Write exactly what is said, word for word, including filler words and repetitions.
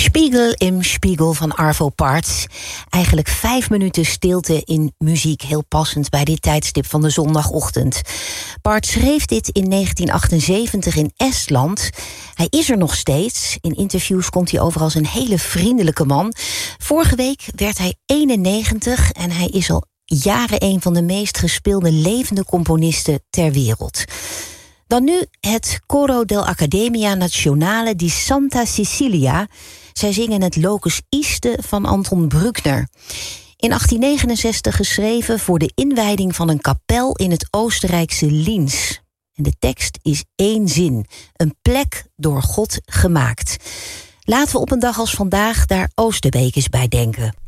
Spiegel im Spiegel van Arvo Pärt. Eigenlijk vijf minuten stilte in muziek, heel passend bij dit tijdstip van de zondagochtend. Pärt schreef dit in negentien achtenzeventig in Estland. Hij is er nog steeds. In interviews komt hij over als een hele vriendelijke man. Vorige week werd hij eenennegentig en hij is al jaren een van de meest gespeelde levende componisten ter wereld. Dan nu het Coro dell'Accademia Nazionale di Santa Cecilia. Zij zingen het Locus Iste van Anton Bruckner. In achttien negenenzestig geschreven voor de inwijding van een kapel in het Oostenrijkse Linz. En de tekst is één zin. Een plek door God gemaakt. Laten we op een dag als vandaag daar Oosterbeek eens bij denken.